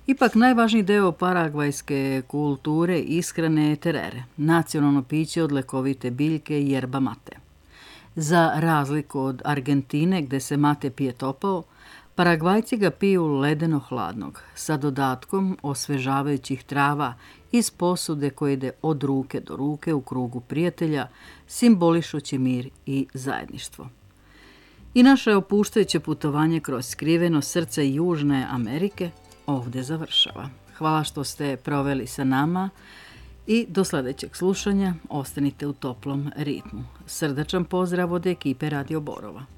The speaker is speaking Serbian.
Ipak najvažniji deo paragvajske kulture ishrane je terere, nacionalno piće od lekovite biljke yerba mate. Za razliku od Argentine gde se mate pije topao, Paragvajci ga piju ledeno hladnog, sa dodatkom osvežavajućih trava iz posude koje ide od ruke do ruke u krugu prijatelja, simbolišući mir i zajedništvo. I naše opuštajuće putovanje kroz skriveno srce Južne Amerike ovde završava. Hvala što ste proveli sa nama i do sledećeg slušanja ostanite u toplom ritmu. Srdačan pozdrav od ekipe Radio Borova.